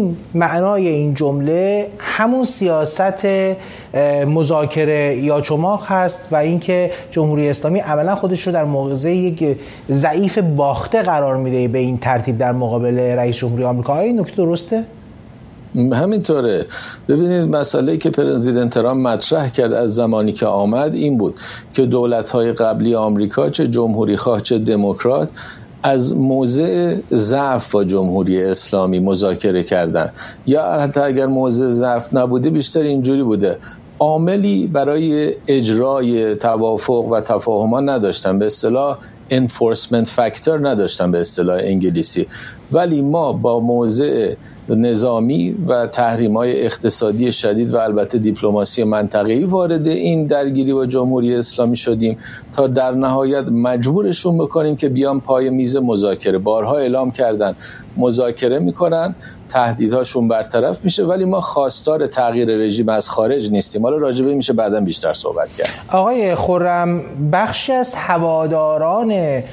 این معنای این جمله همون سیاست مذاکره یا چماق هست و اینکه جمهوری اسلامی عملا خودش رو در موضع یک ضعیف باخته قرار میده به این ترتیب در مقابل رئیس جمهوری آمریکا. این نکته درسته؟ همینطوره. ببینید مسئله که پرزیدنت ترامپ مطرح کرد از زمانی که آمد این بود که دولت‌های قبلی آمریکا چه جمهوری خواه چه دموکرات از موضع ضعف با جمهوری اسلامی مذاکره کردن، یا حتی اگر موضع ضعف نبوده بیشتر اینجوری بوده عاملی برای اجرای توافق و تفاهم‌ها نداشتن، به اصطلاح enforcement factor نداشتن به اصطلاح انگلیسی. ولی ما با موضع نظامی و تحریم‌های اقتصادی شدید و البته دیپلماسی منطقه‌ای وارد این درگیری با جمهوری اسلامی شدیم تا در نهایت مجبورشون بکنیم که بیان پای میز مذاکره. بارها اعلام کردن مذاکره میکنن، تهدیدهاشون برطرف میشه، ولی ما خواستار تغییر رژیم از خارج نیستیم. حالا راجبه میشه بعداً بیشتر صحبت کرد. آقای خرم، بخشی از هواداران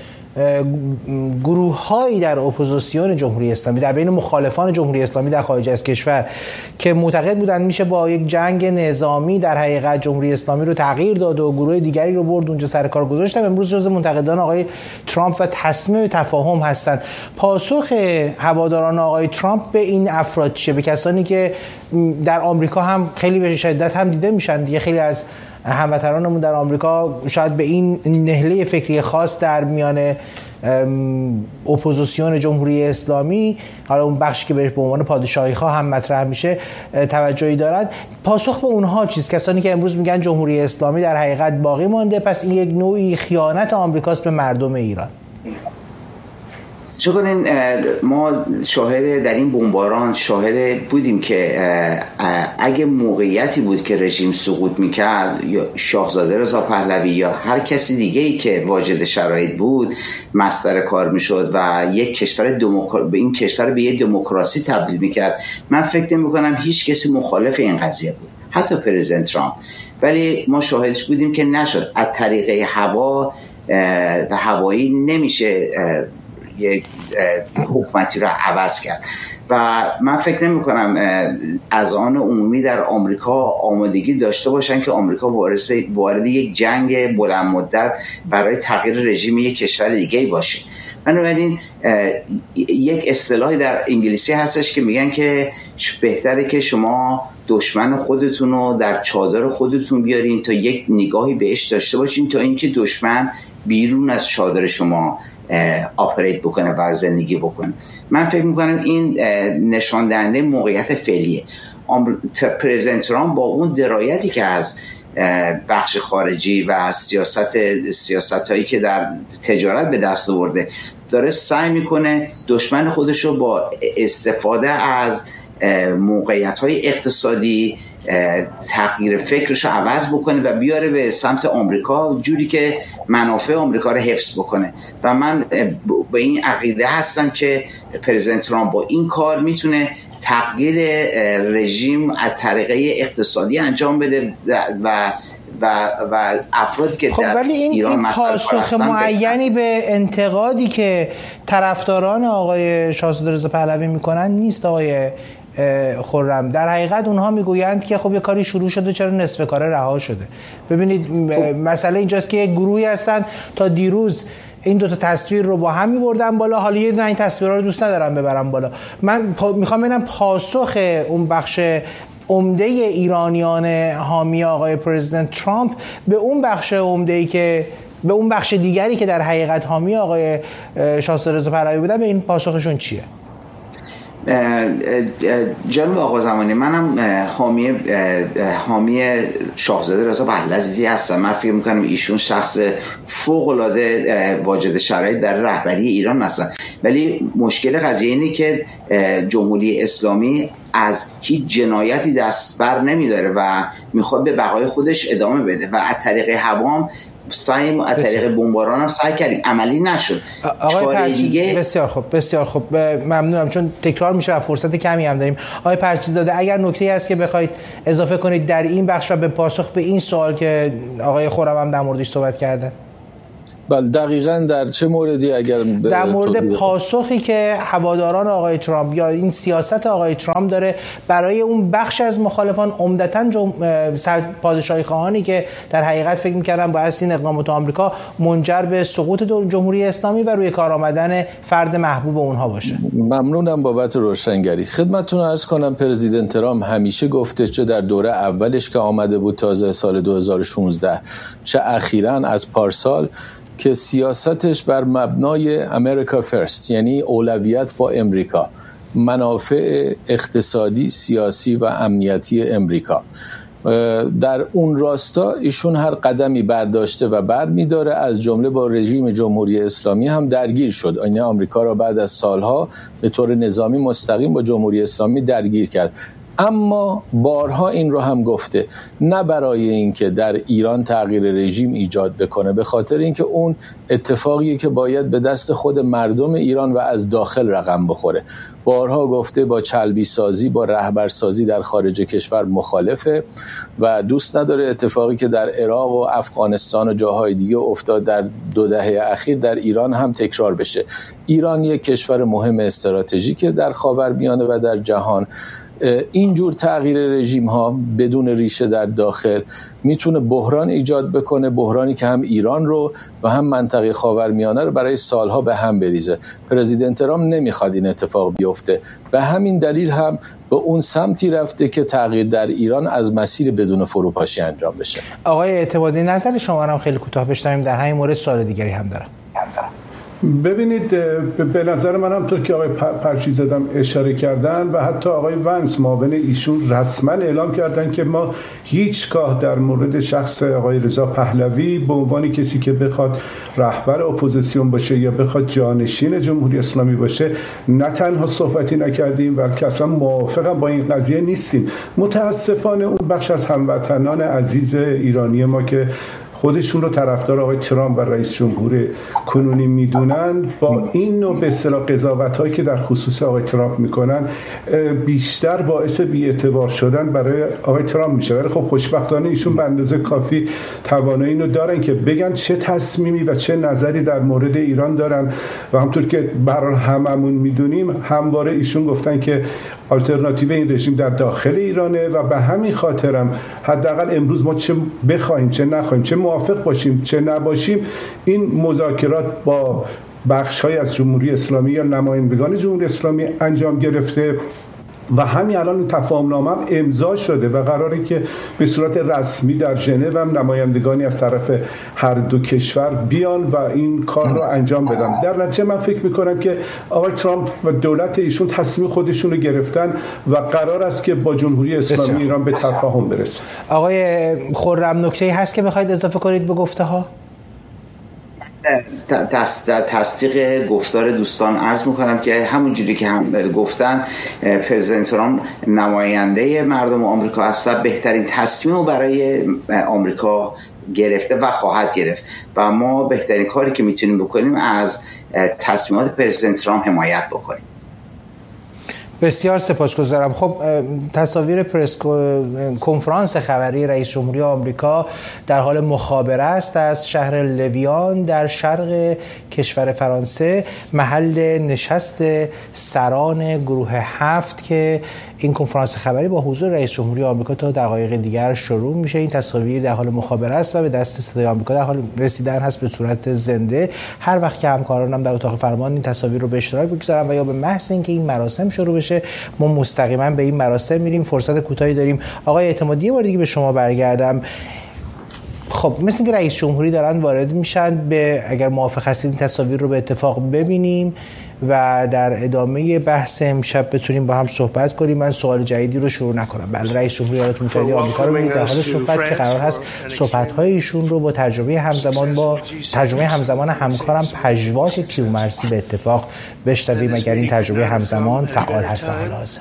گروه‌هایی در اپوزیسیون جمهوری اسلامی، در بین مخالفان جمهوری اسلامی در خارج از کشور که معتقد بودن میشه با یک جنگ نظامی در حقیقت جمهوری اسلامی رو تغییر داد و گروه دیگری رو برد اونجا سر کار گذاشتن، امروز جزو منتقدان آقای ترامپ و تصمیم تفاهم هستند. پاسخ هواداران آقای ترامپ به این افراد چیه؟ به کسانی که در آمریکا هم خیلی به شدت هم دیده میشن دیگه، خیلی از هموطنانمون در آمریکا شاید به این نهله فکری خاص در میان اپوزیسیون جمهوری اسلامی، حالا اون بخشی که به عنوان پادشاهی خواه هم مطرح میشه، توجهی دارد. پاسخ به اونها چیست؟ کسانی که امروز میگن جمهوری اسلامی در حقیقت باقی مانده، پس این یک نوعی خیانت آمریکاست به مردم ایران. چون ما شاهد در این بمباران شاهد بودیم که اگه موقعیتی بود که رژیم سقوط میکرد، یا شاهزاده رضا پهلوی یا هر کسی دیگه‌ای که واجد شرایط بود مصدر کار میشد و یک کشور به این کشور به یک دموکراسی تبدیل میکرد، من فکر نمی‌کنم هیچ کسی مخالف این قضیه بود، حتی پرزیدنت ترامپ. ولی ما شاهدش بودیم که نشد. از طریق هوا و هوایی نمیشه یک حکومتی را عوض کرد و من فکر نمی کنم از آن عمومی در آمریکا آمادگی داشته باشن که آمریکا وارد یک جنگ بلند مدت برای تغییر رژیم یک کشور دیگه باشه. بنابراین یک اصطلاحی در انگلیسی هستش که میگن که بهتره که شما دشمن خودتون رو در چادر خودتون بیارین تا یک نگاهی بهش داشته باشین تا اینکه دشمن بیرون از چادر شما آپریت بکنه و زندگی بکنه. من فکر میکنم این نشان دهنده موقعیت فعلیه. پرزیدنت ترامپ با اون درایتی که از بخش خارجی و سیاست هایی که در تجارت به دست آورده داره سعی میکنه دشمن خودش رو با استفاده از موقعیت های اقتصادی تغییر فکرش رو عوض بکنه و بیاره به سمت آمریکا جوری که منافع آمریکا رو حفظ بکنه. و من به این عقیده هستم که پرزیدنت ترامپ با این کار میتونه تغییر رژیم از طریقه اقتصادی انجام بده و افرادی که در ایران پاسخ معینی به انتقادی که طرفداران آقای شاهزاده رضا پهلوی میکنن نیست آقای خرم. در حقیقت اونها میگویند که خب یه کاری شروع شده، چرا نصف کاره رها شده؟ ببینید مسئله اینجاست که یک گروهی هستن تا دیروز این دوتا تصویر رو با هم می‌بردن بالا، حالا یه دونه این تصویرها رو دوست ندارم ببرم بالا. من میخوام ببینم پاسخ اون بخش عمده ایرانیان حامی آقای پرزیدنت ترامپ به اون بخش عمده‌ای که به اون بخش دیگری که در حقیقت حامی آقای شاهزاده رضا پهلوی بودن، به این پاسخشون چیه؟ جناب آقا زمانی، منم حامی شاهزاده رضا پهلوی هستم. من فکر میکنم ایشون شخص فوق العاده واجد شرایط در رهبری ایران هستن، ولی مشکل قضیه اینه که جمهوری اسلامی از هیچ جنایتی دست بر نمیداره و میخواد به بقای خودش ادامه بده و از طریق هوام از طریق بمباران هم سعی کردیم، عملی نشد. آقای دیگه بسیار خوب ممنونم، چون تکرار میشه و فرصت کمی هم داریم. آقای پرچیزاده، اگر نکته‌ای هست که بخواید اضافه کنید در این بخش و به پاسخ به این سوال که آقای خرم هم در موردش صحبت کردن. بله دقیقاً. در چه موردی؟ اگر در مورد پاسخی که هواداران آقای ترامپ یا این سیاست آقای ترامپ داره برای اون بخش از مخالفان، عمدتاً پادشاهی خواهانی که در حقیقت فکر می‌کردن باید این اقدامات آمریکا منجر به سقوط جمهوری اسلامی و روی کار آمدن فرد محبوب اونها باشه. ممنونم بابت روشنگری. خدمتتون عرض کنم پرزیدنت ترامپ همیشه گفته، چه در دوره اولش که آمده بود تازه سال 2016، چه اخیراً از پارسال، که سیاستش بر مبنای امریکا فرست، یعنی اولویت با امریکا، منافع اقتصادی، سیاسی و امنیتی امریکا. در اون راستا ایشون هر قدمی برداشته و برمی‌داره، از جمله با رژیم جمهوری اسلامی هم درگیر شد. این آمریکا را بعد از سالها به طور نظامی مستقیم با جمهوری اسلامی درگیر کرد. اما بارها این رو هم گفته، نه برای اینکه در ایران تغییر رژیم ایجاد بکنه، به خاطر اینکه اون اتفاقیه که باید به دست خود مردم ایران و از داخل رقم بخوره. بارها گفته با چلبی سازی، با رهبرسازی در خارج کشور مخالفه و دوست نداره اتفاقی که در عراق و افغانستان و جاهای دیگه افتاد در 2 دهه اخیر در ایران هم تکرار بشه. ایران یک کشور مهم استراتژیکه در خاورمیانه و در جهان. اینجور تغییر رژیم ها بدون ریشه در داخل میتونه بحران ایجاد بکنه، بحرانی که هم ایران رو و هم منطقه خاورمیانه رو برای سالها به هم بریزه. پرزیدنت ترامپ نمیخواد این اتفاق بیفته، به همین دلیل هم به اون سمتی رفته که تغییر در ایران از مسیر بدون فروپاشی انجام بشه. آقای اعتمادی، نظر شما رو هم خیلی کوتاه بشنویم، در همین مورد سوال دیگری هم دارم. ببینید، به نظر من هم تو که آقای پرچیزاده اشاره کردن و حتی آقای ونس معاون ایشون رسما اعلام کردن که ما هیچگاه در مورد شخص آقای رضا پهلوی به عنوان کسی که بخواد رهبر اپوزیسیون باشه یا بخواد جانشین جمهوری اسلامی باشه نه تنها صحبتی نکردیم، بلکه اصلا موافقم با این قضیه نیستیم. متاسفانه اون بخش از هموطنان عزیز ایرانی ما که خودشون رو طرفدار آقای ترامپ و رئیس جمهور کنونی میدونن، با این نوع به اصطلاح قضاوت‌هایی که در خصوص آقای ترامپ میکنن بیشتر باعث بی‌اعتبار شدن برای آقای ترامپ میشه. ولی خب خوشبختانه ایشون به اندازه کافی توانایی اینو دارن که بگن چه تصمیمی و چه نظری در مورد ایران دارن و همونطور که برای هممون میدونیم همواره ایشون گفتن که آلترناتیو این رژیم در داخل ایرانه و به همین خاطرم حداقل امروز ما چه بخوایم چه نخوایم، چه موافق باشیم چه نباشیم، این مذاکرات با بخش‌های از جمهوری اسلامی یا نمایندگان جمهوری اسلامی انجام گرفته و همین الان تفاهم‌نامه هم امضا شده و قراره که به صورت رسمی در ژنو هم نمایندگانی از طرف هر دو کشور بیان و این کار رو انجام بدن. در نتیجه من فکر می‌کنم که آقای ترامپ و دولت ایشون تصمیم خودشون رو گرفتن و قرار است که با جمهوری اسلامی ایران به تفاهم برسن. آقای خرم، نکته‌ای هست که بخواید اضافه کنید به گفته‌ها؟ تصدیق گفتار دوستان عرض میکنم که همونجوری که هم گفتن پرزیدنت ترامپ نماینده مردم آمریکا است و بهترین تصمیم رو برای آمریکا گرفته و خواهد گرفت و ما بهترین کاری که میتونیم بکنیم از تصمیمات پرزیدنت ترامپ حمایت بکنیم. بسیار سپاسگزارم. خب تصاویر کنفرانس خبری رئیس جمهوری آمریکا در حال مخابره است از شهر لویان در شرق کشور فرانسه، محل نشست سران گروه 7 که این کنفرانس خبری با حضور رئیس جمهوری آمریکا تا دقایق دیگر شروع میشه. این تصاویر در حال مخابره است و به دست صدای آمریکا در حال رسیدن هست به صورت زنده. هر وقت که همکارانم در اتاق فرمان این تصاویر رو به اشتراک بگذارن و یا به محض اینکه این مراسم شروع بشه ما مستقیما به این مراسم میریم. فرصت کوتاهی داریم. آقای اعتمادی، یه بار دیگه به شما برگردم. خب مثل اینکه رئیس جمهوری دارن وارد میشن، به اگر موافق هستید این تصاویر رو به اتفاق ببینیم و در ادامه بحث امشب بتونیم با هم صحبت کنیم. من سوال جدیدی رو شروع نکنم. بله، رئیس جمهوری ایالات متحده آمریکا رو در حال صحبت که قرار هست صحبت‌های ایشون رو با ترجمه همزمان همکارم پژواک کیومرثی به اتفاق بشنویم اگر این ترجمه همزمان فعال هست در حال حاضر.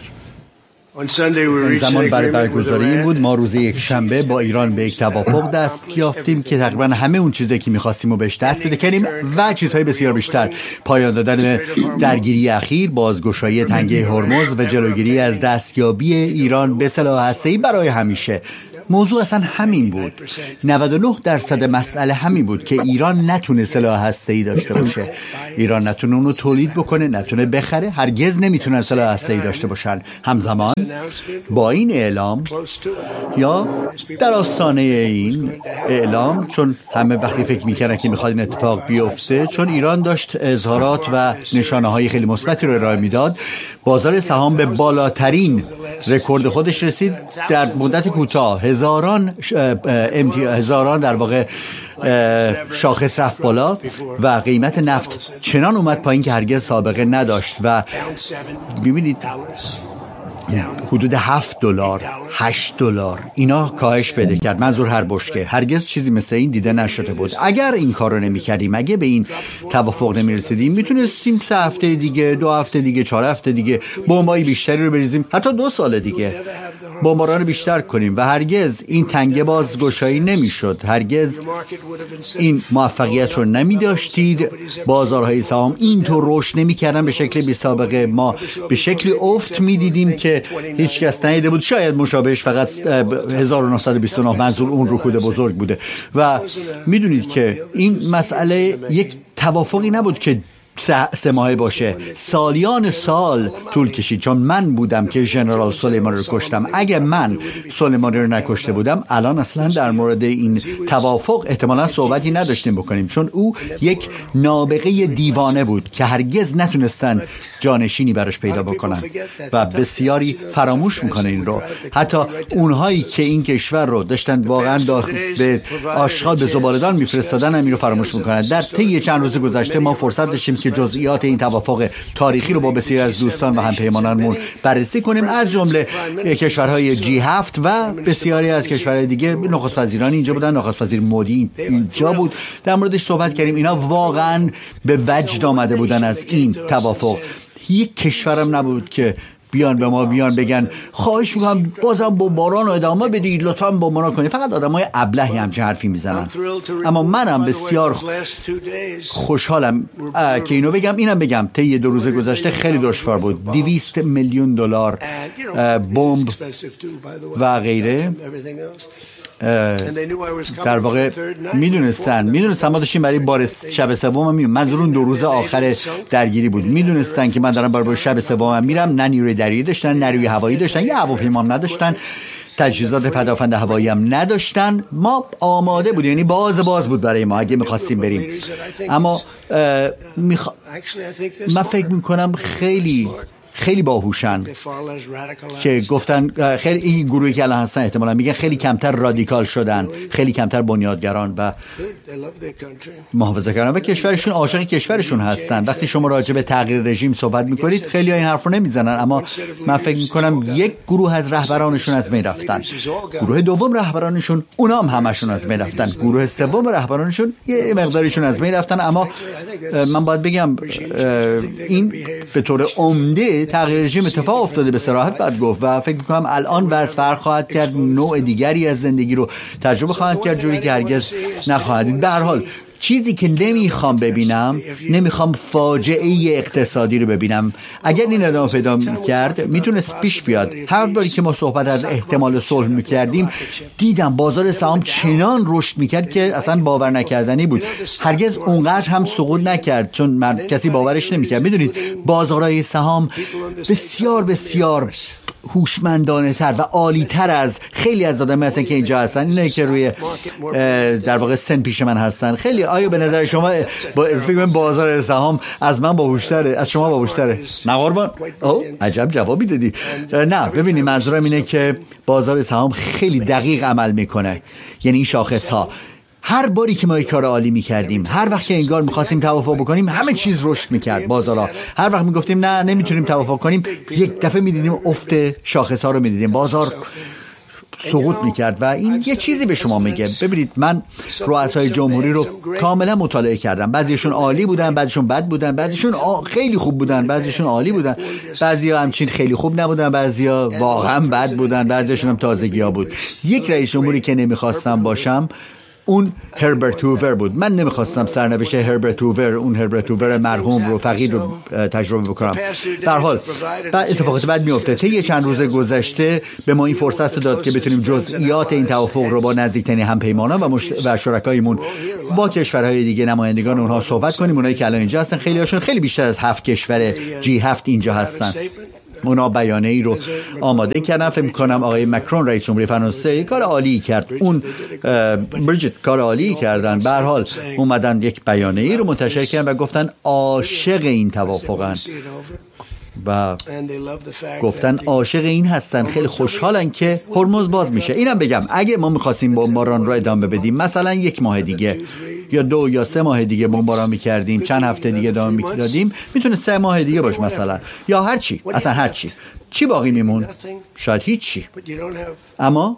زمان برای برگزاری این بود. ما روز یک شنبه با ایران به یک توافق دست یافتیم که تقریبا همه اون چیزی که می‌خواستیم رو بهش دست پیدا کردیم و چیزهای بسیار بیشتر. پایان دادن درگیری اخیر، بازگشایی تنگه هرمز و جلوگیری از دستیابی ایران به سلاح هسته‌ای برای همیشه. موضوع اصلا همین بود. 99% مسئله همین بود که ایران نتونه سلاح هسته‌ای داشته باشه. ایران نتونه اونو تولید بکنه، نتونه بخره، هرگز نمیتونه سلاح هسته‌ای داشته باشن. همزمان با این اعلام یا در آستانه این اعلام، چون همه وقتی فکر میکردن که میخواد این اتفاق بیفته، چون ایران داشت اظهارات و نشانه‌های خیلی مثبتی رو ارائه میداد، بازار سهام به بالاترین رکورد خودش رسید. در مدت کوتاه هزاران در واقع شاخص رفت بالا و قیمت نفت چنان اومد پایین که هرگز سابقه نداشت و ببینید حدود $7 $8 اینا کاهش پیدا کرد. منظور هر بشکه. هرگز چیزی مثل این دیده نشده بود. اگر این کار رو نمی کردیم، اگه به این توافق نمی رسیدیم، میتونستیم 3 هفته دیگه، 2 هفته دیگه، 4 هفته دیگه بمبای بیشتری رو بریزیم، حتی 2 سال دیگه بمباران رو بیشتر کنیم و هرگز این تنگه باز گشایی نمی شد. هرگز این موفقیت رو نمی داشتید. بازارهای سهام اینطور رشد نمی کردن به شکل بی سابقه. ما به شکلی افت می دیدیم که هیچ کس ندیده بود. شاید مشابهش فقط 1929 منظور اون رکود بزرگ بوده. و میدونید که این مسئله یک توافقی نبود که 3 ماهه باشه، سالیان سال طول کشید. چون من بودم که ژنرال سلیمانی رو کشتم. اگه من سلیمانی رو نکشته بودم، الان اصلا در مورد این توافق احتمالا صحبتی نداشتیم بکنیم، چون او یک نابغه دیوانه بود که هرگز نتونستن جانشینی براش پیدا بکنن و بسیاری فراموش میکنه این رو. حتی اونهایی که این کشور رو داشتن واقعا به آشغال به زباله‌دان میفرستادن همین رو فراموش میکنن. در طی چند روز گذشته ما فرصت داشتیم که جزئیات این توافق تاریخی رو با بسیاری از دوستان و همپیمانانمون بررسی کنیم، از جمله کشورهای G7 و بسیاری از کشورهای دیگه. نخست وزیران اینجا بودن، نخست وزیر مودی اینجا بود، در موردش صحبت کردیم. اینا واقعا به وجد آمده بودن از این توافق. یک کشورم نبود که بیان به ما بگن خواهش میکنم بازم بمباران رو ادامه بدید، لطفاً بمباران کنید. فقط آدمای ابلهی همچین حرفی میزنن. اما منم بسیار خوشحالم که اینو بگم. اینم بگم طی 2 روز گذشته خیلی دشوار بود. $200 میلیون بمب و غیره در واقع میدونستن ما داشتیم برای بار شب سوم میریم. منظور اون 2 روز آخر درگیری بود. میدونستن که من دارم برای شب سوم میرم. نه نیروی دریایی داشتن، نه نیروی هوایی داشتن، یه هواپیما هم نداشتن، تجهیزات پدافند هوایی هم نداشتن. ما آماده بودیم، یعنی باز بود برای ما اگه میخواستیم بریم. اما من فکر میکنم خیلی باهوشن که گفتن خیلی این گروهی که الان هستن احتمالاً میگن خیلی کمتر رادیکال شدن، خیلی کمتر بنیادگران و محافظه‌کاران و کشورشون عاشق کشورشون هستن. وقتی شما راجع به تغییر رژیم صحبت میکنید خیلی ها این حرف رو نمیزنن، اما من فکر میکنم یک گروه از رهبرانشون از بین رفتن، گروه دوم رهبرانشون اونا هم همشون از بین رفتن، گروه سوم رهبرانشون یه مقدارشون از بین رفتن. اما من باید بگم این به طور عمده تغییر رژیم اتفاق افتاده، به صراحت باید گفت، و فکر میکنم الان وضع فرق خواهد کرد، نوع دیگری از زندگی رو تجربه خواهد کرد، جوری که هرگز نخواهد دید. به هر حال چیزی که نمیخوام ببینم، نمیخوام فاجعه اقتصادی رو ببینم. اگر این ادامه پیدا کرد میتونست پیش بیاد. هر باری که ما صحبت از احتمال صلح میکردیم دیدم بازار سهام چنان رشد میکرد که اصلا باور نکردنی بود. هرگز اونقدر هم سقوط نکرد چون کسی باورش نمیکرد. میدونید بازارهای سهام بسیار هوشمندانه تر و عالی تر از خیلی از آدم هستن که اینجا هستن، اینه که روی در واقع سن پیش من هستن. خیلی آیا به نظر شما فکر بازار سهام از من باهوش‌تره، از شما باهوش‌تره؟ نه قربان. عجب جوابی دادی. نه ببینید منظورم اینه که بازار سهام خیلی دقیق عمل میکنه. یعنی این شاخص ها هر باری که ما یک کار عالی می‌کردیم، هر وقت که انگار می‌خواستیم توافق بکنیم، همه چیز رشد می‌کرد بازارها. هر وقت می‌گفتیم نه نمی‌تونیم توافق کنیم، یک دفعه می‌دیدیم افت شاخص‌ها رو می‌دیدیم، بازار سقوط می‌کرد. و این یه چیزی به شما میگه. ببینید من رؤسای جمهوری رو کاملا مطالعه کردم. بعضیشون عالی بودن، بعضیشون بد بودن، بعضیشون خیلی خوب بودن، بعضیشون عالی بودن، بعضیا همچین خیلی خوب نبودن، بعضیا واقعا بد بودن، بعضیشون هم تازگی‌ها بود. یک رئیس جمهوری که نمی‌خواستم باشم اون هربرت هوور بود. من نمیخواستم سرنوشت هربرت هوور، اون هربرت هوور مرحوم رو فقید رو تجربه بکنم. در حال بعد اتفاقات بعد میفته. طی چند روز گذشته به ما این فرصت داد که بتونیم جزئیات این توافق رو با نزدیکترین همپیمانان و شرکایمون با کشورهای دیگه، نمایندگان اونها صحبت کنیم. اونایی که الان اینجا هستن خیلی هاشون خیلی بیشتر از 7 کشور G7 اینجا هستن. اونا بیانیه‌ای رو آماده کردن. فکر می‌کنم آقای مکرون رئیس جمهوری فرانسه کار عالی کرد، اون بریجیت کار عالی کردن. به هر حال اومدن یک بیانیه‌ای رو منتشر کردن و گفتن عاشق این توافقن و گفتن عاشق این هستن، خیلی خوشحالن که هرمز باز میشه. اینم بگم اگه ما می‌خواستیم بمباران رو ادامه بدیم، مثلا 1 ماه دیگه یا 2 یا 3 ماه دیگه بمباران می‌کردیم، چند هفته دیگه ادامه می‌دادیم، میتونه 3 ماه دیگه باشه مثلا، یا هر چی، اصلا هر چی باقی میمون؟ شاید هیچی. اما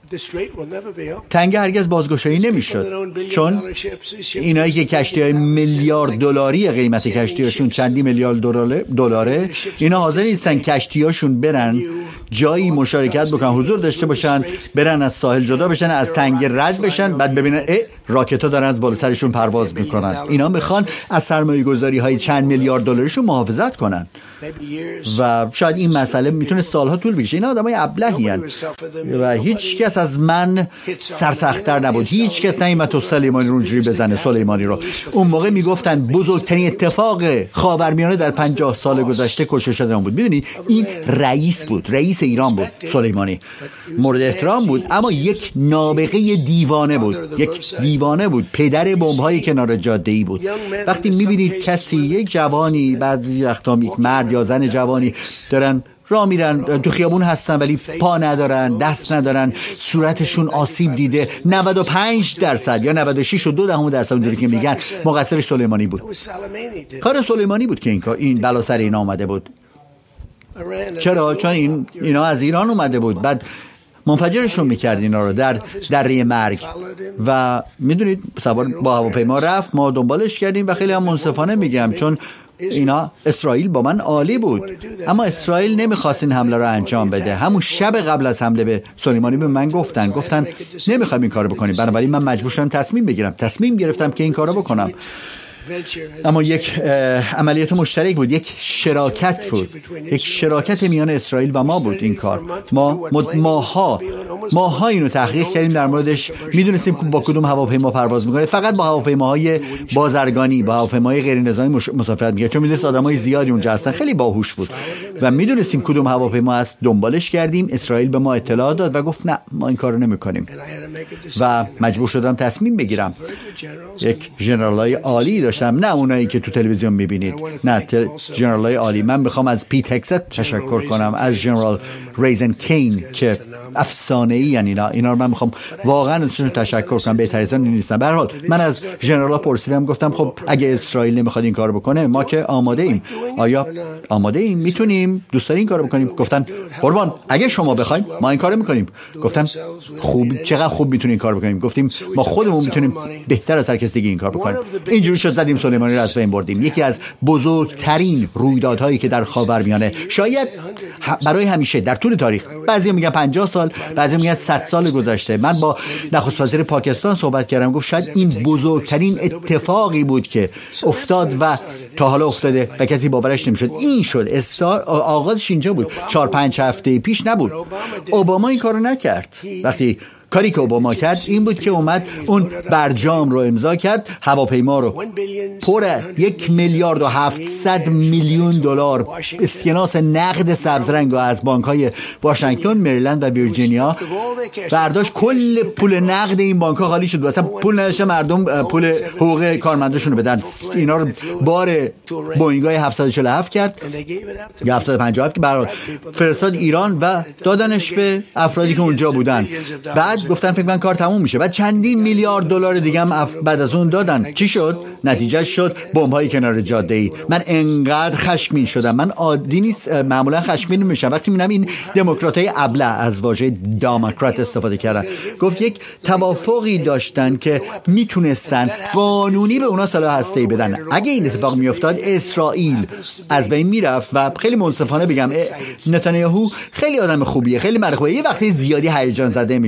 تنگه هرگز بازگشایی نمیشد، چون اینایی که کشتی‌های میلیارد دلاری قیمت کشتی‌هاشون چندی میلیارد دلاره، اینا حاضر نیستن کشتی‌هاشون برن جایی مشارکت بکنن، حضور داشته باشن، برن از ساحل جدا بشن، از تنگه رد بشن، بعد ببینن راکت‌ها دارن از بالا سرشون پرواز میکنن. اینا میخوان از سرمایه‌گذاری‌های چند میلیارد دلارشون محافظت کنن و شاید این مسئله میتونه سالها طول بکشه. اینا آدمای ابلهی ان و هیچ کس از من سرسخت‌تر نبود. هیچ کس نیامد تو سلیمانی رو اونجوری بزنه. سلیمانی رو اون موقع میگفتن بزرگترین اتفاق خاورمیانه در 50 سال گذشته کشته شدن بود. میدونی این رئیس بود، رئیس ایران بود. سلیمانی مورد احترام بود، اما یک نابغه دیوانه بود، پدر بمب‌های کنار جاده‌ای بود. وقتی میبینید کسی، یک جوانی، بعضی وقتا یک مرد یا زن جوانی دارن راه میرن تو خیابون هستن ولی پا ندارن، دست ندارن، صورتشون آسیب دیده، 95% یا 96.2% اونجوری که میگن مقصرش سلیمانی بود. کار سلیمانی بود که این بلا سر اینا اومده بود. چرا؟ چون اینا از ایران اومده بود، بعد منفجرشون میکرد اینا رو در دره مرگ و میدونید سوار با هواپیما رفت، ما دنبالش کردیم و خیلی هم منصفانه میگم، چون اینا اسرائیل با من عالی بود، اما اسرائیل نمیخواست این حمله رو انجام بده. همون شب قبل از حمله به سلیمانی به من گفتن نمیخوایم این کارو بکنیم، بنابراین من مجبور شدم تصمیم گرفتم که این کارو بکنم. اما یک عملیات مشترک بود، یک شراکت میان اسرائیل و ما بود. این کار ماها اینو تحقیق کردیم، در موردش میدونستیم که با کدوم هواپیما پرواز میکنه. فقط با هواپیماهای بازرگانی، با هواپیماهای غیر نظامی مسافرت میکرد، چون میدونست آدمای زیادی اونجا هستن. خیلی باهوش بود و میدونستیم کدوم هواپیما است. دنبالش کردیم، اسرائیل به ما اطلاع داد و گفت نه ما این کارو نمیکنیم و مجبور شدم تصمیم بگیرم. یک ژنرالای عالی داشتم، نه اونایی که تو تلویزیون میبینید، نه ژنرالای عالی. من میخوام از پیت هکست تشکر کنم، از ژنرال ریزن کین که افسانه‌ای، یعنی اینا رو من میخوام واقعا ازشون تشکر کنم، بهترین نیستن. به هر حال من از ژنرالا پرسیدم، گفتم خب اگه اسرائیل نمیخواد این کارو بکنه، ما که آماده ایم. آیا آماده ایم؟ میتونیم؟ دوست دارین این کارو بکنیم؟ گفتن قربان اگه شما بخواید ما این کارو میکنیم. گفتم خوب، چقدر خوب میتونیم این کارو بکنیم؟ گفتیم ما خودمون میتونیم بهتر از هر کس دیگه این کار بکنیم. اینجوری شد زدیم سلیمانی رو از بین بردیم. یکی از بزرگترین رویدادهایی که در خاورمیانه شاید برای همیشه در طول تاریخ، بعضی میگن 50 سال، بعضی میگن 100 سال گذشته. من با نخست وزیر پاکستان صحبت کردم، گفت شاید این بزرگترین اتفاقی بود که افتاد و تا حالا افتاده و کسی باورش نمیشد. این شد آغازش اینجا بود، 4-5 هفته پیش نبود. اوباما این کارو نکرد. وقتی کاری که اوباما کرد این بود که اومد اون برجام رو امضا کرد، هواپیما رو پر از 1,700,000,000 دلار اسکناس نقد سبز رنگ از بانک‌های واشنگتن، مریلند و ویرجینیا برداشت. کل پول نقد این بانک‌ها خالی شد، اصلا پول نداشتن مردم پول حقوق کارمنداشون رو بدن. اینا رو بار بوئینگ‌های 747 کرد یا 757 که برای فرستاد ایران و دادنش به افرادی که اونجا بودن. بعد گفتن فکر من کار تموم میشه. بعد چندین میلیارد دلار دیگه هم بعد از اون دادن. چی شد؟ نتیجه شد بمب‌های کنار جاده‌ای. من انقدر خشمگین شدم. من عادی نیست، معمولا خشمگین میشم وقتی میبینم این دموکراتای ابله، از واژه دموکرات استفاده کردن. گفت یک توافقی داشتن که میتونستن قانونی به اونا سلاح هسته‌ای بدن. اگه این اتفاق میافتاد اسرائیل از بین میرفت. و خیلی منصفانه بگم نتانیاهو خیلی آدم خوبیه، خیلی مرد خوبیه. یه وقتی زیادی هیجان زده میشه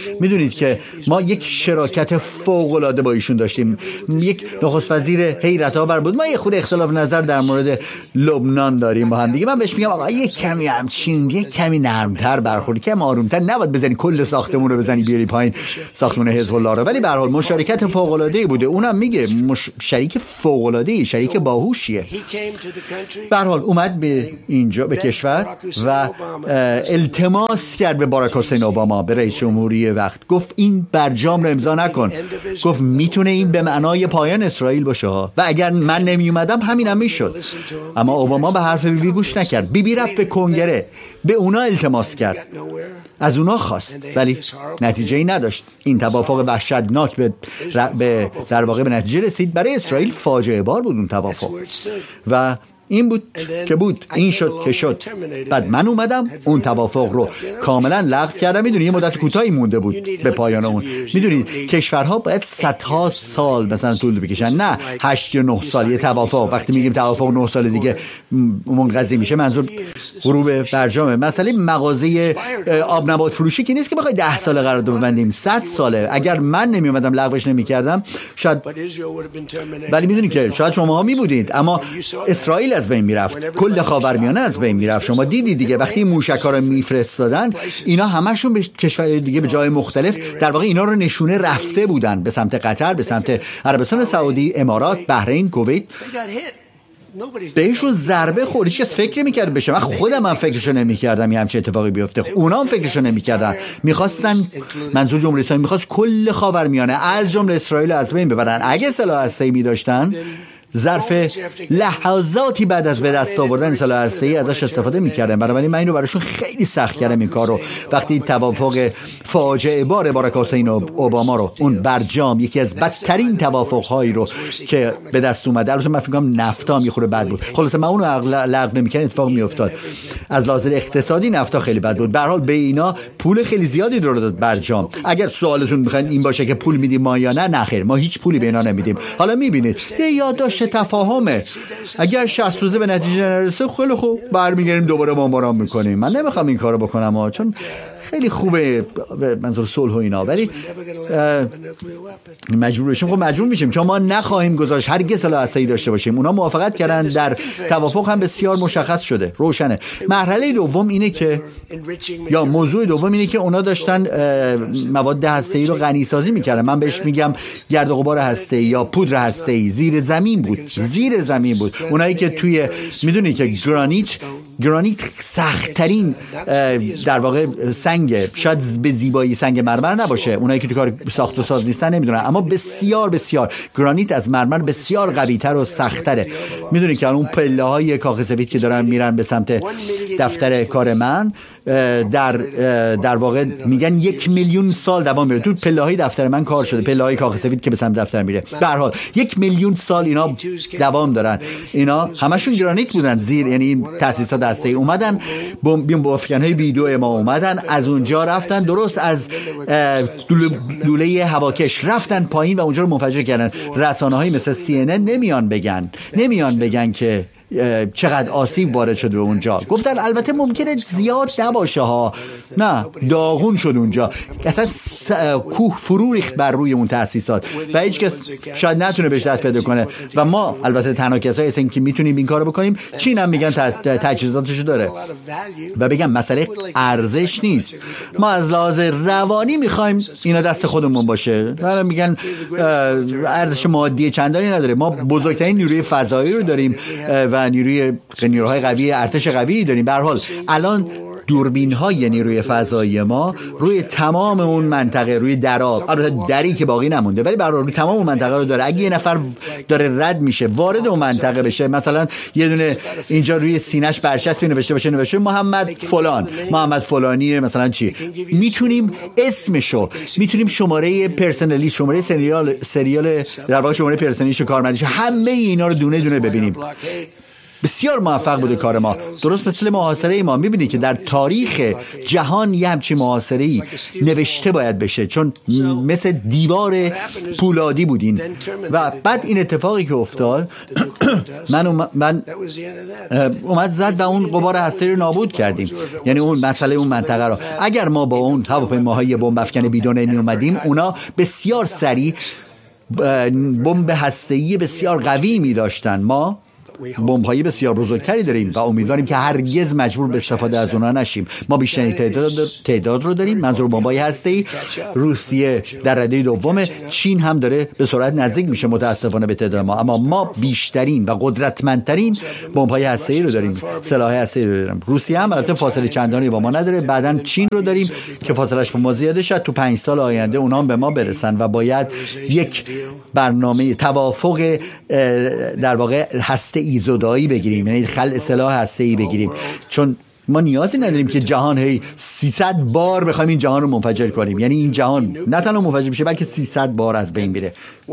میدونید که ما یک شراکت فوق العاده با ایشون داشتیم. یک نخست وزیر حیرت آور بود. ما یه خود اختلاف نظر در مورد لبنان داریم با هم دیگه. من بهش میگم آقا یک کمی همچین، یک کمی نرمتر برخورد، کم آرومتر، نباید بزنی کل ساختمون رو بزنی بیاری پایین، ساختمون حزب الله رو. ولی به هر حال مشارکت فوق العاده بوده. اونم میگه شریک فوق العاده، شریک باهوشیه. به هر حال اومد به اینجا به کشور و التماس کرد به باراک حسین اوباما، به رئیس جمهوری وقت. گفت این برجام رو امضا نکن. گفت میتونه این به معنای پایان اسرائیل باشه ها، و اگر من نمی اومدم همینم میشد. اما اوباما به حرف بیبی گوش نکرد. بیبی رفت به کنگره، به اونا التماس کرد، از اونا خواست، ولی نتیجه ای نداشت. این توافق وحشتناک به در واقع به نتیجه رسید. برای اسرائیل فاجعه بار بود اون توافق و این بود که بود، این شد که شد. بعد من اومدم اون توافق رو کاملا لغو کردم. میدونی یه مدت کوتاهی مونده بود به پایان اون. میدونید کشورها باید صدها سال مثلا طول بکشن، نه 8 یا 9 سال. یه توافق، وقتی میگیم توافق 9 سال دیگه منقضی میشه، منظور غروب برجامه. مسئله مغازه آب نبات فروشی که نیست که بخوای 10 سال قرارداد ببندیم، 100 ساله. اگر من نمی اومدم لغوش نمیکردم شاید، ولی میدونید که شاید شماها میبودید، اما اسرائیل از بین میرفت، کل خاورمیانه از بین میرفت. شما دیدی دیگه وقتی موشک‌ها رو میفرستادن، اینا همشون به کشور دیگه، به جای مختلف در واقع اینا رو نشونه رفته بودن به سمت قطر، به سمت عربستان سعودی، امارات، بحرین، کویت. بهشون ضربه خورد. هیچ کس فکر نمی‌کرد بشه. من خودم فکرشو نمی‌کردم یه همچین اتفاقی بیفته. اونا هم فکرشو نمی‌کردن. می‌خواستن، منظور جمهوری اسلامی می‌خواست کل خاورمیانه از جمله اسرائیل از بین ببرن. اگه سلاح هسته‌ای داشتن، ظرف لحظاتی بعد از به دست آوردن سلاح هسته‌ای ازش استفاده می‌کردن. بنابراین من اینو براشون خیلی سخت کردم این کارو. وقتی توافق فاجعه بار باراک حسین اوباما رو، اون برجام، یکی از بدترین توافق‌هایی رو که به دست اومد، البته من فکر کنم نفتا هم یه خورده بد بود. خلاص من اونو لغو نمی‌کردم اتفاق میافتاد. از لحاظ اقتصادی نفتا خیلی بد بود. به هر حال به اینا پول خیلی زیادی رو داد برجام. اگر سوالتون می‌خواید این باشه که پول میدیم ما یا نه، نخیر، ما هیچ پولی به اینا نمیدیم. حالا می‌بینید یه یادداشت تفاهمه. اگر 60 روزه به نتیجه نرسه، خیلی خوب برمیگردیم دوباره بمباران میکنیم. من نمیخوام این کارو بکنم چون خیلی خوبه منظور صلح و اینا، ولی مجبور بشیم. خب مجبور میشیم چون ما نخواهیم گذاشت هرگز سلاح هسته‌ای داشته باشیم. اونا موافقت کردن، در توافق هم بسیار مشخص شده، روشنه. مرحله دوم اینه که، یا موضوع دوم اینه که اونا داشتن مواد هسته‌ای رو غنی سازی میکردن. من بهش میگم گرد و غبار هسته‌ای یا پودر هسته‌ای. زیر زمین بود. اونایی که توی، میدونی که گرانیت سخت‌ترین در واقع سنگ، شاید به زیبایی سنگ مرمر نباشه، اونایی که تو کار ساخت و ساز نیستن نمیدونن، اما بسیار بسیار گرانیت از مرمر بسیار قوی‌تر و سخت‌تره. میدونی که اون پله‌های کاخ سفید که دارن میرن به سمت دفتر کار من، در واقع میگن 1 میلیون سال دوام میره. تو پله‌های دفتر من کار شده، پله‌های کاخ سفید که به سمت دفتر میره. به هر حال 1 میلیون سال اینا دوام دارن. اینا همشون گرانیت بودن زیر، یعنی این تأسیسات هسته‌ای اومدن، بمب افکن‌های B2 ما اومدن، از اونجا رفتن درست از لوله هواکش رفتن پایین و اونجا رو منفجر کردن. رسانه‌های مثل CNN نمیان بگن که چقدر آسیب وارد شده به اونجا. گفتن البته ممکنه زیاد نباشه ها، نه، داغون شد اونجا، اصلا کوه فرو ریخت بر روی اون تأسیسات و هیچ کس شاید نتونه بهش دست پیدا کنه. و ما البته تنها کسایی هستیم که میتونیم این کارو بکنیم. چین هم میگن تجهیزاتشو داره و بگم مسئله ارزش نیست. ما از لحاظ روانی میخوایم اینا دست خودمون باشه. ولی میگن ارزش مادی چندانی نداره. ما بزرگترین نیروی فضایی رو داریم و نیروهای قوی، ارتش قوی داریم. به هر حال الان دوربین‌های نیروی فضایی ما روی تمام اون منطقه، روی دراب، البته دری که باقی نمونده، ولی برای روی تمام اون منطقه رو داره. اگه یه نفر داره رد میشه وارد اون منطقه بشه، مثلا یه دونه اینجا روی سینه‌اش برچسبی نوشته محمد فلانی مثلا چی، میتونیم اسمشو، میتونیم شماره پرسنلی، شماره سریال در واقع شماره پرسنلیشو، کارمندیشو، همه اینا رو دونه دونه ببینیم. بسیار موفق بوده کار ما، درست مثل محاصره ما. میبینید که در تاریخ جهان یه همچین محاصره‌ای نوشته باید بشه، چون مثل دیوار پولادی بودین. و بعد این اتفاقی که افتاد من اومد زد و اون غبار هسته‌ای رو نابود کردیم، یعنی اون مسئله اون منطقه رو. اگر ما با اون هواپیماهای بمب افکن بیدونه می اومدیم، اونا بسیار سریع بمب هسته‌ای بسیار قوی می داشتن. ما بمب‌های بسیار بزرگتری داریم و امیدواریم که هرگز مجبور به استفاده از اونها نشیم. ما بیشترین تعداد رو داریم، منظور بمب‌های هسته‌ای. روسیه در رده دوم، چین هم داره به سرعت نزدیک میشه متاسفانه به تعداد ما، اما ما بیشترین و قدرتمندترین بمب‌های هسته‌ای رو داریم، سلاح هسته‌ای رو داریم. روسیه هم البته فاصله چندانی با ما نداره. بعداً چین رو داریم که فاصله‌اش با ما زیاده، شد تو 5 سال آینده اونها هم به ما برسن و باید یک برنامه توافق در واقع هسته‌ای زدایی بگیریم، یعنی خلع سلاح هسته‌ای بگیریم، چون ما نیازی نداریم که جهان هی 300 بار بخوایم این جهان رو منفجر کنیم. یعنی این جهان نه تنها منفجر بشه بلکه 300 بار از بین میره.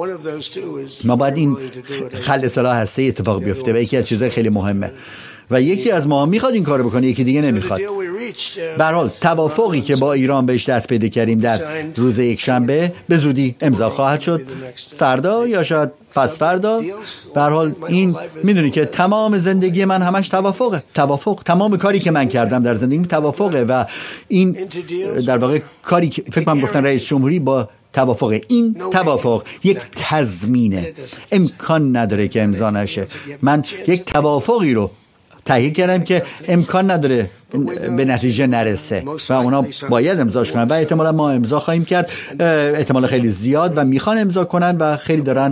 ما باید این خلع سلاح هسته‌ای اتفاق بیفته و یکی از چیزهای خیلی مهمه و یکی از ما میخواد این کارو بکنه، یکی دیگه نمیخواد. به هر حال توافقی که با ایران بهش دست پیدا کردیم در روز یکشنبه به زودی امضا خواهد شد، فردا یا شاید پس فردا. به هر حال این میدونی که تمام زندگی من همش توافق، تمام کاری که من کردم در زندگیم توافقه و این در واقع کاری که فکر کنم گفتن رئیس جمهوری با توافق، این توافق یک تضمینه، امکان نداره که امضا نشه. من یک توافقی رو تهیه کردم که امکان نداره به نتیجه نرسه و اونا باید امضاش کنن و احتمالا ما امضا خواهیم کرد، احتمال خیلی زیاد، و میخوان امضا کنن و خیلی دارن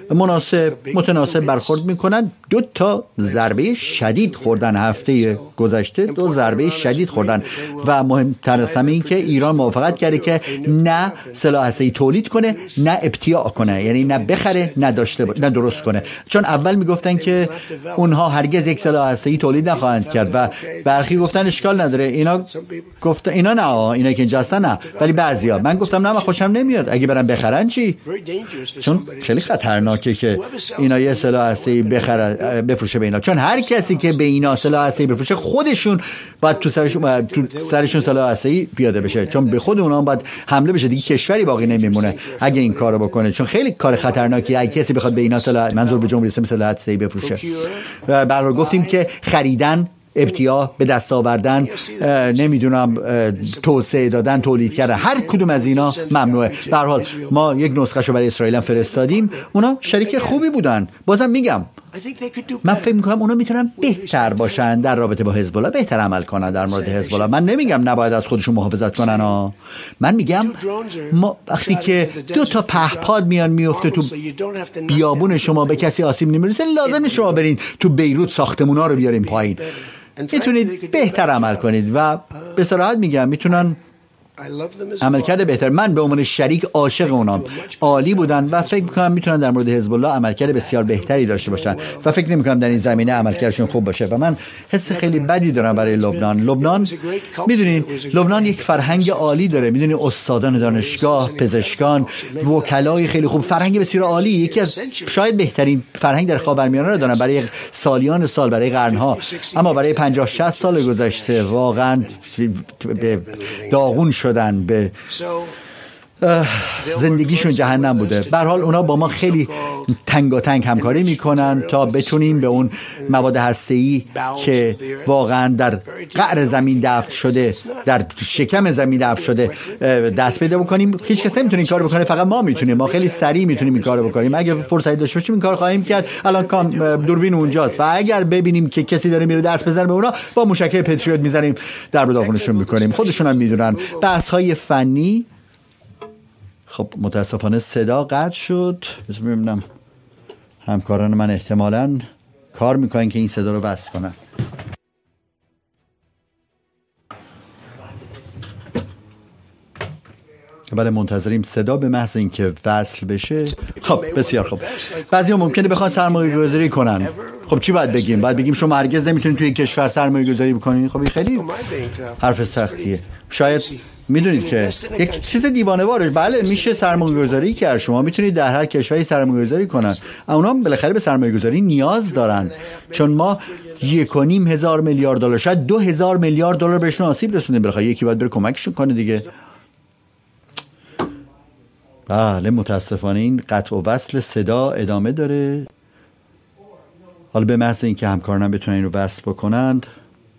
متناسب برخورد میکنن. 2 ضربه شدید خوردن هفته گذشته، 2 ضربه شدید خوردن و مهمتر از همه این که ایران موافقت کرده که نه سلاح هسته‌ای تولید کنه نه ابتیاع کنه، یعنی نه بخره نه درست کنه. چون اول میگفتن که اونها هرگز یک سلاح هسته‌ای تولید نخواهند کرد و برخی گفتن اشکال نداره. اینا نه، اینا که اینجا هستن نه، ولی بعضیا. من گفتم نه، من خوشم نمیاد. اگه برن بخرن چی؟ چون خیلی خطرناکه که اینا یه سلاح هسته‌ای بفروشه به اینا، چون هر کسی که به اینا سلاح هسته‌ای بفروشه خودشون باید تو سرشون سلاح هسته‌ای پیاده بشه، چون به خود اونها باید حمله بشه. دیگه کشوری باقی نمیمونه اگه این کارو بکنه، چون خیلی کار خطرناکیه اگه کسی بخواد به اینا منظور به جمهوری اسلامی سلاح هسته‌ای بفروشه. برای گفتیم که خریدن، ابتیاع به دست آوردن، نمیدونم توسعه دادن، تولید کردن، هر کدوم از اینا ممنوعه. به هر حال ما یک نسخه‌شو برای اسرائیل هم فرستادیم، اونا شریک خوبی بودن. بازم میگم من فکر میکنم اونا میتونن بهتر باشن در رابطه با حزب الله، بهتر عمل کنن در مورد حزب الله. من نمیگم نباید از خودشون محافظت کنن من میگم ما وقتی که 2 پهپاد میفته تو بیابون شما به کسی آسیب نمیرسه، لازم نیست شما برین تو بیروت ساختمونا رو بیارین پایین. میتونید بهتر عمل کنید و به صراحت میگم میتونن عملکرد بهتر. من به عنوان شریک عاشق اونام، عالی بودن و فکر میکنم میتونن در مورد حزب الله عملکرد بسیار بهتری داشته باشن و فکر نمیکنم در این زمینه عملکردشون خوب باشه و من حس خیلی بدی دارم برای لبنان. میدونین لبنان یک فرهنگ عالی داره، میدونین استادان دانشگاه، پزشکان، وکلای خیلی خوب، فرهنگ بسیار عالی، یکی از شاید بهترین فرهنگ در خاورمیانه رو دارن برای سالیان سال، برای قرنها. اما برای 50-60 سال گذشته واقعا به داغون شدن، به زندگیشون جهنم بوده. به هر حال اونا با ما خیلی تنگاتنگ همکاری میکنن تا بتونیم به اون مواد هسته‌ای که واقعا در قعر زمین دفن شده، در شکم زمین دفن شده دست پیدا بکنیم. هیچ کس نمیتونه این کارو بکنه، فقط ما میتونیم. ما خیلی سریع میتونیم این کارو بکنیم. اگه فرصتی داشته باشیم این کارو خواهیم کرد. الان دوربین اونجاست و اگر ببینیم که کسی داره میره دست بزنه به اونا، با موشک پتریوت میزنیم، در داغونشون میکنیم. خودشون هم میدونن. بحث‌های فنی. خب متاسفانه صدا قطع شد. ببینم همکاران من احتمالاً کار میکنن که این صدا رو بس کنن. بله منتظریم صدا به محض اینکه وصل بشه. خب بسیار خوب. بعضیا ممکنه بخوان سرمایه‌گذاری کنن. خب چی باید بگیم؟ باید بگیم شما هرگز نمیتونید توی کشور سرمایه‌گذاری بکنید. خب این خیلی حرف سختیه. شاید میدونید که یک چیز دیوانه‌واره. بله میشه سرمایه‌گذاری کرد، شما میتونید در هر کشوری سرمایه‌گذاری کنن. اونا بالاخره به سرمایه‌گذاری نیاز دارن، چون ما 1.5 میلیارد دلار شاید 2,000 میلیارد دلار بهشون آسیب رسوندیم. بالاخره یکی باید بره کمکشون کنه دیگه. بله متاسفانه این قطع و وصل صدا ادامه داره. حالا به محض اینکه همکارانم بتونن این رو وصل بکنند.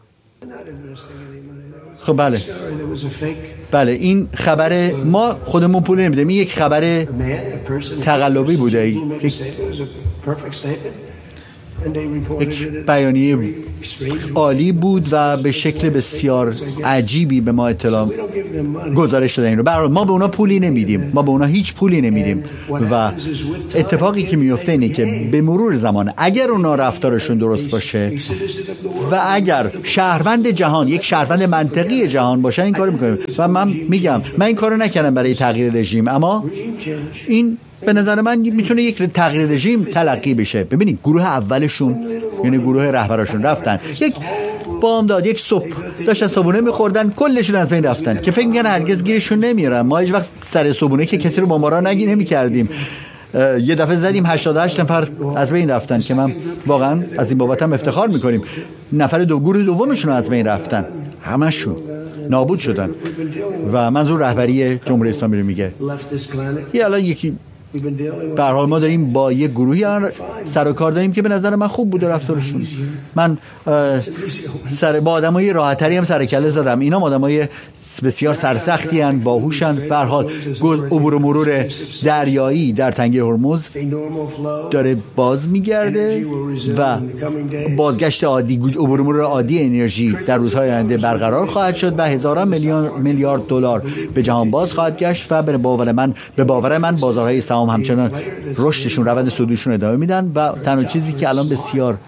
خب بله این خبر ما خودمون پول نمیدیم، این یک خبر تقلبی بوده، یک بیانیه عالی بود و به شکل بسیار عجیبی به ما اطلاع گزارش دادن این رو. برای ما به اونا پولی نمیدیم، ما به اونا هیچ پولی نمیدیم و اتفاقی که میفته اینه که به مرور زمان اگر اونا رفتارشون درست باشه و اگر شهروند جهان، یک شهروند منطقی جهان باشن این کارو میکنیم. و من میگم من این کارو نکردم برای تغییر رژیم، اما این به نظر من میتونه یک تغییر رژیم تلقی بشه. ببینید گروه اولشون یعنی گروه رهبراشون رفتن یک بامداد، یک صبح داشتن صبحونه میخوردن، کلشون از بین رفتن که فکر میکنن هرگز گیرشون نمیارن. ما هیچ وقت سر صبحونه که کسی رو بمبارا نمیکردیم. یه دفعه زدیم 88 نفر از بین رفتن که من واقعا از این بابت هم افتخار میکنیم. نفر گروه دومشون از بین رفتن، همشون نابود شدن و منظور رهبری جمهوری اسلامی رو میگه. یه الان یکی به هر حال ما داریم با یه گروهی سر و کار داریم که به نظر من خوب بود رفتارشون. من با آدمای راحت‌تری هم سر کله زدم. اینا آدمای بسیار سرسختی ان، باهوشن. به هر حال عبور و مرور دریایی در تنگه هرمز داره باز میگرده و بازگشت عادی، عبور و مرور عادی انرژی در روزهای آینده برقرار خواهد شد و هزاران میلیارد دلار به جهان باز خواهد گشت و به باور من بازارهای سهام همچنان رشدشون، روند صعودشون ادامه میدن و تنها چیزی که الان بسیار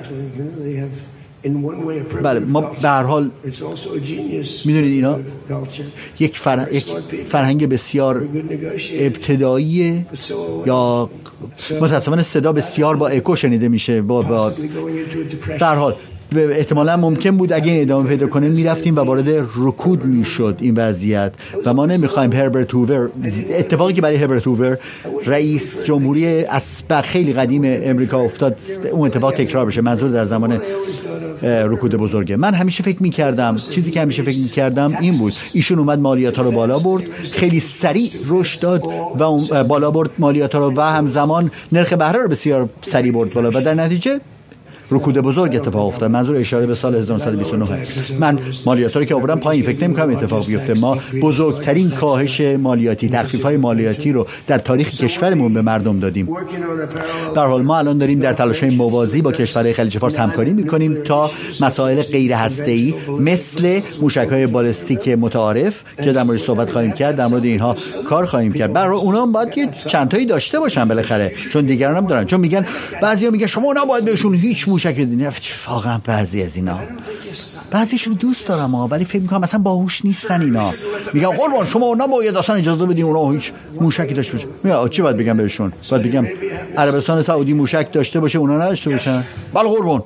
بله ما به هر حال میدونید اینا یک فرهنگ بسیار ابتدایی یا متاسفانه صدا بسیار با اکو شنیده میشه. به هر حال احتمالا ممکن بود اگه این ادامه پیدا کنه میرفتیم و وارد رکود میشد این وضعیت و ما نمیخوایم هربرت هوور، اتفاقی که برای هربرت هوور رئیس جمهوری خیلی قدیم امریکا افتاد اون اتفاق تکرار بشه. منظور در زمان رکود بزرگه. من همیشه فکر میکردم، چیزی که همیشه فکر میکردم این بود، ایشون اومد مالیات ها رو بالا برد، خیلی سریع رشد داد و بالا برد مالیات ها رو و همزمان نرخ بهره رو بسیار سریع برد بالا و در نتیجه رکود بزرگ اتفاق افتاد. منظور اشاره به سال 1929. من مالیات رو که آوردم پایین، فکر نمی‌کنم اتفاق بیفته. ما بزرگترین کاهش مالیاتی، تخفیف‌های مالیاتی رو در تاریخ کشورمون به مردم دادیم. در حال ما الان داریم در تلاش‌های موازی با کشورهای خلیج فارس همکاری می‌کنیم تا مسائل غیر هسته‌ای مثل موشک‌های بالستیک متعارف که در موردش صحبت خواهیم کرد، در مورد اینها کار خواهیم کرد. برای اونها هم باید یه چند تایی داشته باشن بالاخره، چون دیگران هم دارن. چون میگن بعضیا میگن شما نباید بهشون هیچ موشک بدین. واقعا بعضی از اینا، بعضیشون دوست دارم ولی فکر میکنم مثلا باهوش نیستن. اینا میگن قربان شما نباید اصلا اجازه بدین اونا هیچ موشکی داشته باشه. میگم چی باید بگم بهشون؟ باید بگم عربستان سعودی موشک داشته باشه اونا نداشته باشن؟ بله قربان.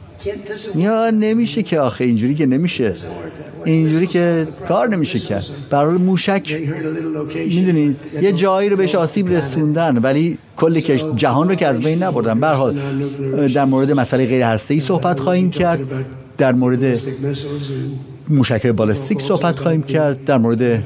یا نمیشه که آخه اینجوری که نمیشه، اینجوری که کار نمیشه کرد. برای موشک میدونید یه جایی رو بهش آسیب رسوندن ولی کل جهان رو که از بین نبردن. به هر حال در مورد مسئله غیر هسته‌ای صحبت خواهیم کرد، در مورد موشک بالستیک صحبت خواهیم کرد، در مورد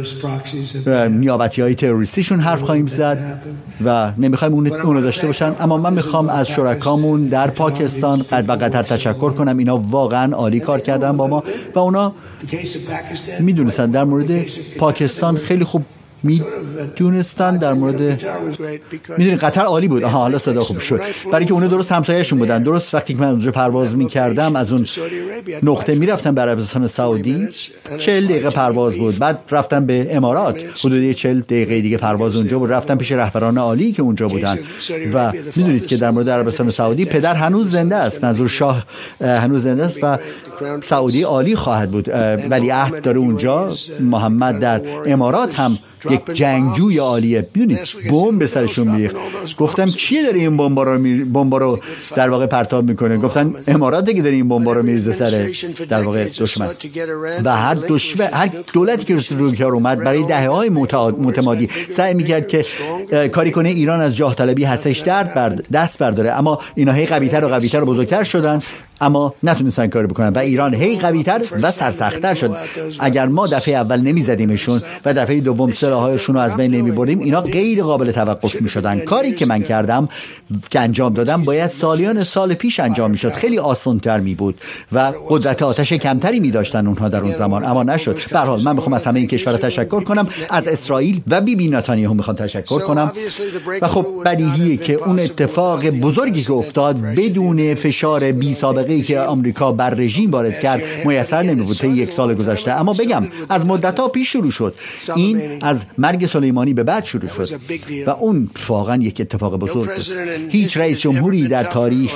نیابتی‌های تروریستیشون حرف خواهیم زد و نمیخوایم اون رو داشته باشن. اما من میخوام از شرکامون در پاکستان و قطر تشکر کنم. اینا واقعا عالی کار کردن با ما و اونا میدونستن در مورد پاکستان خیلی خوب میدونستن. در مورد میدونی قطر عالی بود. حالا صدا خوب شد، برای اینکه اونا درست همسایه‌شون بودن. درست وقتی که من اونجا پرواز میکردم از اون نقطه میرفتم به عربستان سعودی 40 دقیقه پرواز بود، بعد رفتم به امارات حدود 40 دقیقه دیگه پرواز اونجا بود، رفتم پیش رهبران عالی که اونجا بودن و میدونید که در مورد عربستان سعودی پدر هنوز زنده است، منظور شاه هنوز زنده است و سعودی عالی خواهد بود. ولی عهد داره اونجا. محمد در امارات هم یک جنگجوی عالیه، میدونید بمب به سرشون میریخت. گفتم چیه داره این بمبا رو در واقع پرتاب میکنه؟ گفتن اماراته که داره این بمبا رو میریزه سر در واقع دشمن. و هر دولتی که روی کار اومد برای دهه‌های متمادی سعی میکرد که کاری کنه ایران از جاه طلبی هستش دست برداره، اما اینا هی قوی‌تر و بزرگتر شدن اما نتونستن کاری بکنن و ایران هی قوی‌تر و سرسخت‌تر شد. اگر ما دفعه اول نمیزدیمشون و دفعه دوم سلاح‌هاشون رو از بین نمیبریم، اینا غیر قابل توقف میشدن. کاری که من کردم که انجام دادم باید سال پیش انجام میشد، خیلی آسان‌تر میبود و قدرت آتش کمتری میداشتن اونها در اون زمان، اما نشد. به هر حال من میخوام از همه این کشورها تشکر کنم، از اسرائیل و بیبی نتانیاهو میخوام تشکر کنم. و خب بدیهیه که اون اتفاق بزرگی که افتاد بدون فشار بی سابقه ای که آمریکا بر رژیم وارد کرد میسر نمی‌بود طی یک سال گذشته. اما بگم از مدت‌ها پیش شروع شد، این از مرگ سلیمانی به بعد شروع شد و اون واقعا یک اتفاق بزرگ بود. هیچ رئیس جمهوری در تاریخ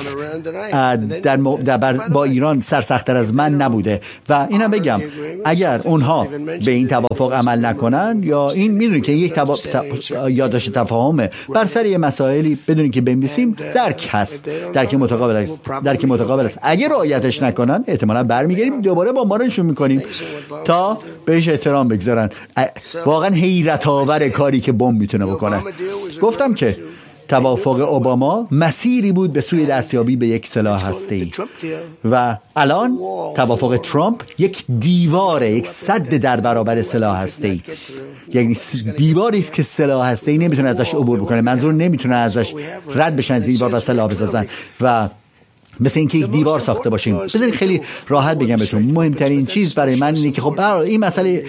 با ایران سرسخت‌تر از من نبوده و اینم بگم اگر اونها به این توافق عمل نکنن یا این میدونید که یک یادداشت تفاهم بر سر مسائلی بدونید که بنویسیم درک متقابل است. اگه رعایتش نکنن احتمالاً برمیگردیم دوباره با مارنشون میکنیم تا بهش احترام بگذارن. واقعا حیرت آور کاری که بمب میتونه بکنه. گفتم که توافق اوباما مسیری بود به سوی دستیابی به یک سلاح هسته‌ای و الان توافق ترامپ یک دیواره، یک سد در برابر سلاح هسته‌ای، یعنی دیواری است که سلاح هسته‌ای نمیتونه ازش عبور بکنه. منظور نمیتونه ازش رد بشن، دیوار و سلاح بسازن و مثل اینکه یک دیوار ساخته باشیم. بذارید خیلی راحت بگم بهتون، مهمترین چیز برای من اینه که خب این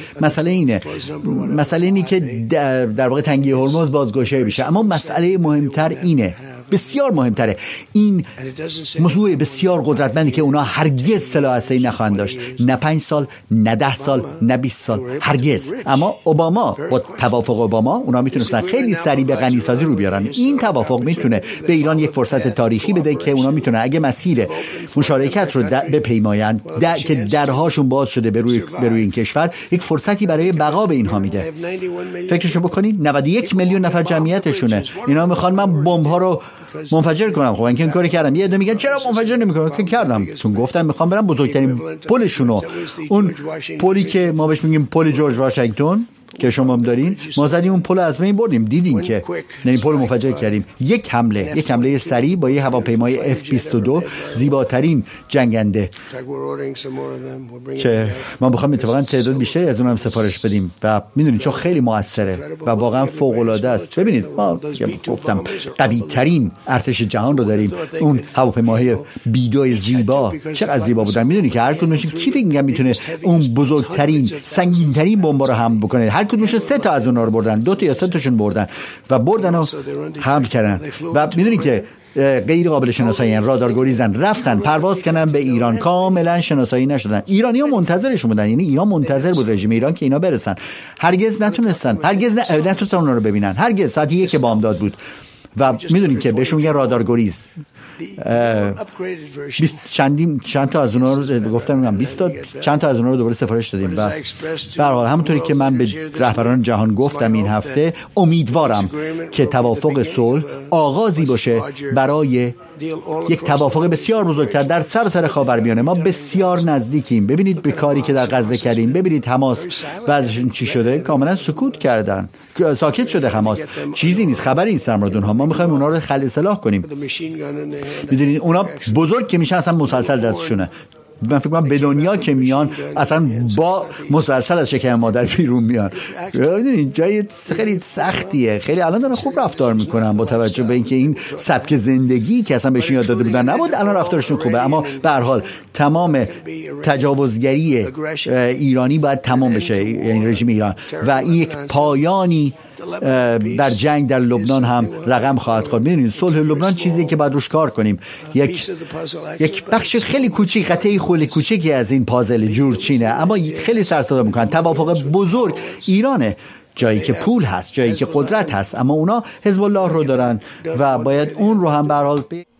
مسئله اینه که در واقع تنگی هرمز بازگشایی بشه، اما مسئله مهمتر اینه، بسیار مهمتره، این موضوع بسیار قدرتمندی که اونا هرگز سلاح هسته‌ای نخواهند داشت، نه 5 سال، نه 10 سال، نه 20 سال، هرگز. اما اوباما با توافق اوباما اونا میتونستن خیلی سریع به غنیسازی رو بیارن. این توافق میتونه به ایران یک فرصت تاریخی بده که اونا میتونه اگه مسیر مشارکت رو بپیمایند که درهاشون باز شده به روی این کشور، یک فرصتی برای بقا به اینها میده. فکرشو بکنید 91 میلیون نفر جمعیتشونه، اینا میخوان من بمب‌ها رو منفجر کنم. خب من که این کاری کردم. یه عده میگن چرا منفجر نمیکنم؟ که کردم، چون گفتم میخوام برم بزرگترین پلشونو، اون پلی که ما بهش میگیم پل جورج واشنگتن که شما هم دارین، ما زدیم اون پل از بین بردیم، دیدین که یعنی پل منفجر کردیم. یک حمله سریع با یه هواپیمای F-22 زیباترین جنگنده که ما بخوام اتفاقا تعداد بیشتری از اونم سفارش بدیم و میدونید چون خیلی موثره و واقعا فوق العاده است. ببینید ما گفتم قوی ترین ارتش جهان رو داریم، اون هواپیماهای B-2 زیبا چقدر زیبا بودن. میدونید که هر کدومشون کی فکر میکنه اون بزرگترین سنگینترین بمب رو هم بکنه؟ هر کدومشون 3 تا از اونها رو بردن، 2 تا یا 3 تاشون بردن و بردن و حمل کردن و میدونید که غیر قابل شناسایی، رادارگریزن، رفتن پرواز کردن به ایران، کاملا شناسایی نشدن. ایرانی‌ها منتظرشون بودن، یعنی ایران منتظر بود رژیم ایران که اینا برسن. هرگز نتونستن اونا رو ببینن. هرگز ساعت 1 بامداد بود و میدونید که بهشون میگن رادارگریز. چند تا از اونها رو گفتم 20 تا چند تا از اونها رو دوباره سفارش دادیم و به هر حال همونطوری که من به رهبران جهان گفتم این هفته امیدوارم که توافق صلح آغازی باشه برای یک توافق بسیار بزرگتر در سراسر خاورمیانه. ما بسیار نزدیکیم. ببینید به کاری که در غزه کردیم، ببینید حماس وضعشون چی شده، کاملا سکوت کردن، ساکت شده حماس، چیزی نیست، خبری نیست در مورد اونها. ما میخوایم اونها رو خلع سلاح کنیم. میدونید اونا بزرگ که میشن اصلا مسلسل دستشونه. من فکر کنم به دنیا که میان اصلا با مسلسل از شکم مادر بیرون میان. ببینید جای خیلی سختیه. خیلی الان دارن خوب رفتار میکنن با توجه به اینکه این سبک زندگی که اصلا بهشون یاد داده بودن نبود، الان رفتارشون خوبه. اما به هر حال تمام تجاوزگری ایرانی باید تمام بشه، یعنی رژیم ایران، و این یک پایانی بر جنگ در لبنان هم رقم خواهد خورد. می‌دونید صلح لبنان چیزی که باید روش کار کنیم. یک بخش خیلی کوچیک، قطعه خیلی کوچیکی از این پازل جورچینه، اما خیلی سر صدا می‌کنن. توافق بزرگ ایرانه، جایی که پول هست، جایی که قدرت هست، اما اونا حزب الله رو دارن و باید اون رو هم به هر حال